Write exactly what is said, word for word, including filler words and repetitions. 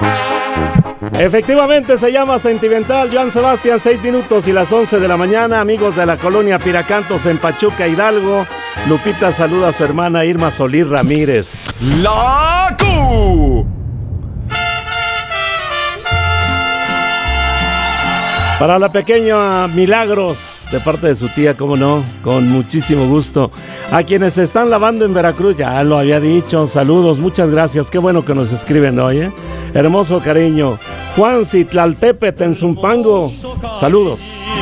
Efectivamente se llama Sentimental. Joan Sebastián, seis minutos y las once de la mañana. Amigos de la colonia Piracantos en Pachuca, Hidalgo. Lupita saluda a su hermana Irma Solís Ramírez. ¡La Q! Para la pequeña Milagros, de parte de su tía, cómo no, con muchísimo gusto. A quienes se están lavando en Veracruz, ya lo había dicho, saludos, muchas gracias, qué bueno que nos escriben hoy, ¿eh? Hermoso cariño. Juan Citlaltépetl en Zumpango, saludos.